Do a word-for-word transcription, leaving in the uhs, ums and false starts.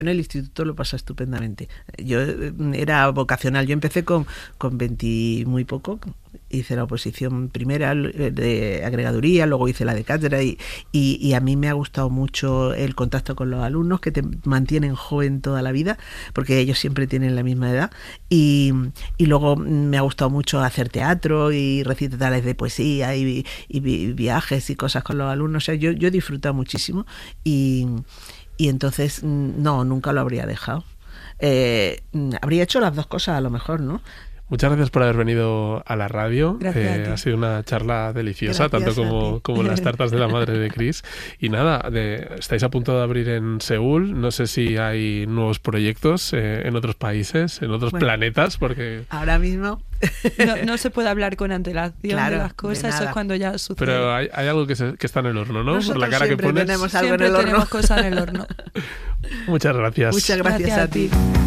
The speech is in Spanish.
En el instituto lo pasé estupendamente. Yo era vocacional, yo empecé con, con veinte muy poco, hice la oposición primera de agregaduría, luego hice la de cátedra y, y, y a mí me ha gustado mucho el contacto con los alumnos, que te mantienen joven toda la vida, porque ellos siempre tienen la misma edad, y, y luego me ha gustado mucho hacer teatro y recitales de poesía y, y viajes y cosas con los alumnos. O sea, yo, yo he disfrutado muchísimo y... Y entonces, no, nunca lo habría dejado. Eh, habría hecho las dos cosas a lo mejor, ¿no? Muchas gracias por haber venido a la radio. Eh, ha sido una charla deliciosa, Gracias tanto como, como las tartas de la madre de Chris. Y nada, de, estáis a punto de abrir en Seúl. No sé si hay nuevos proyectos eh, en otros países, en otros bueno, planetas, porque... Ahora mismo... No, no se puede hablar con antelación claro, de las cosas, de eso es cuando ya sucede. Pero hay, hay algo que, se, que está en el horno, ¿no? Nosotros por la cara que pones. Tenemos algo siempre en el horno. tenemos cosas en el horno. Muchas gracias. Muchas gracias, gracias a ti.